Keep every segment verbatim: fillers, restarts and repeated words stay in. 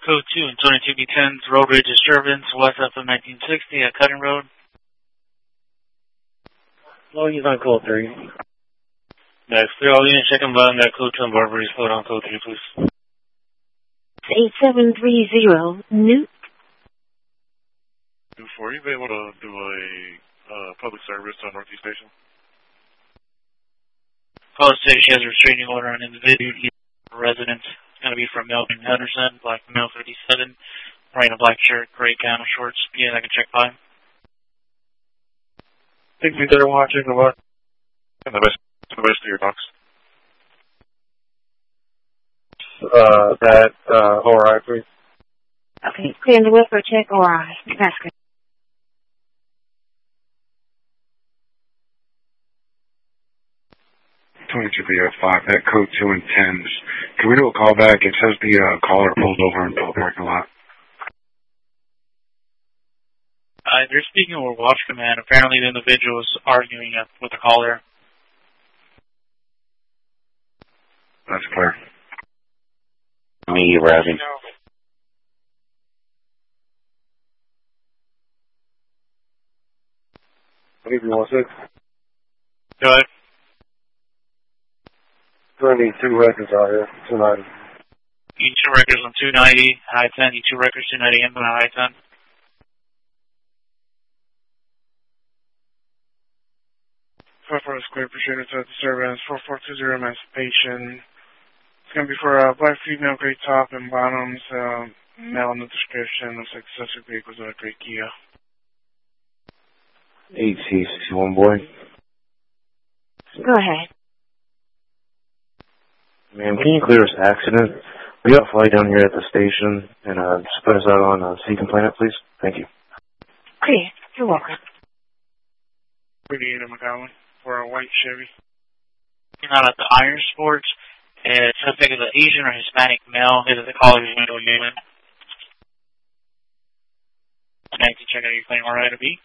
Code two and twenty-two B tens, road rage disturbance, west up of nineteen sixty at Cutting Road. Well, he's on code three. That's clear. All units checking button at code two and Barbary. Slow down code three, please. eight seven three zero, Newt. Before you be able to do a uh, public service on Northeast Station? Caller says she has a restraining order on individual residence. It's going to be from Melvin Henderson, black male thirty-seven, wearing a black shirt, gray gown, shorts. Yeah, I can check by. Think we better watching the what? And the best, the best of your docs. Uh, that, uh, O R I, please. Okay, clear the whip or check O R I. That's good. twenty-two B F five, that code two and tens. Can we do a call back? It says the uh, caller pulled over into the parking lot. Uh, they're speaking with Watch Command. Apparently the individual is arguing with the caller. That's clear. Me, Ravi. Maybe one six. Go ahead. Gonna need two records out here, two ninety. You need two records on two ninety, high ten. You need two records, two ninety, and on high ten. four four Square, appreciate it. The service, four four two zero Emancipation. It's going to be for uh, black female, gray top and bottoms. Uh, male in the description. Looks like accessory vehicles with a gray Kia. eight C sixty-one boy. Go ahead. Ma'am, can you clear this accident? We got a flight down here at the station, and uh, just put us out on a C complainant, please. Thank you. Clear. You're welcome. thirty-eight of McGowan for a white Chevy. You're not at the Iron Sports. It's suspect is an Asian or Hispanic male. It is a caller who's window unit. Thank you. Check out your claim. All right, to be.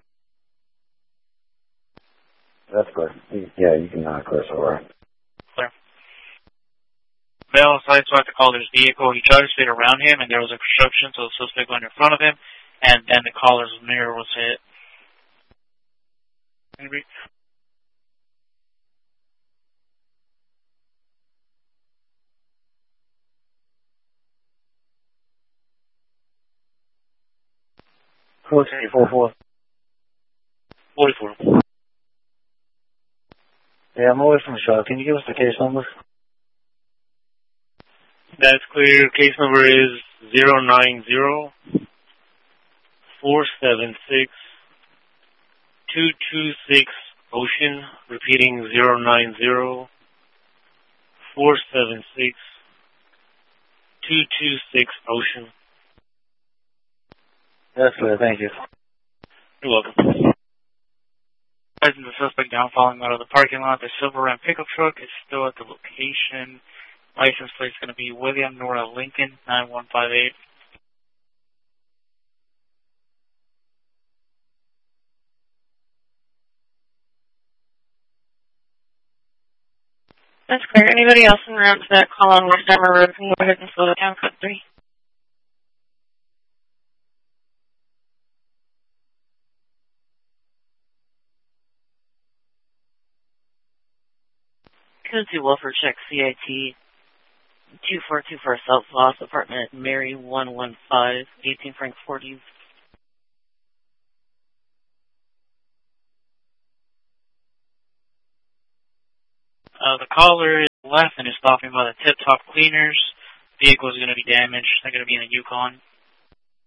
That's clear. Yeah, you can uh, clear us over. Clear. Male sideswiped the caller's vehicle. He tried to speed around him, and there was a obstruction, so the suspect went in front of him, and then the caller's mirror was hit. Maybe. four four. forty-four. Yeah, I'm away from the shop. Can you give us the case number? That's clear. Case number is zero nine zero four seven six two two six Ocean. Repeating zero nine zero four seven six two two six Ocean. That's good. Thank you. You're welcome. The suspect down falling out of the parking lot. The silver Ram pickup truck is still at the location. License plate is going to be William Nora Lincoln, nine one five eight. That's clear. Anybody else in route to that call on West Summer Road can go ahead and slow down code three. Code two Wolfer check C I T two four two four South Lost Apartment Mary one one five eighteen Frank forties. Uh, the caller is left and is stopping by the Tip Top Cleaners. Vehicle is going to be damaged. They're going to be in a Yukon.